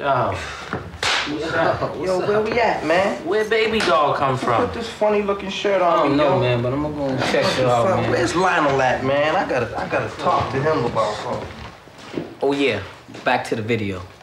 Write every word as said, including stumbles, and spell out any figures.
Yo. What's up? Yo, where we at, man? Where baby doll come from? Put this funny looking shirt on I don't me, know, yo. man, but I'm gonna go and check it out, man. Where's Lionel at, man? I gotta, I gotta talk to him about something. Oh yeah, back to the video.